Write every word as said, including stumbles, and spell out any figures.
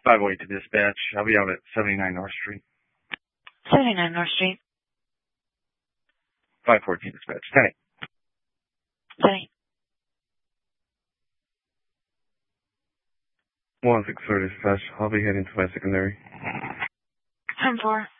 five oh eight to dispatch. I'll be out at seventy-nine North Street. seventy-nine North Street. five fourteen dispatch. ten eight. ten eight. one six four dispatch. I'll be heading to my secondary. ten four.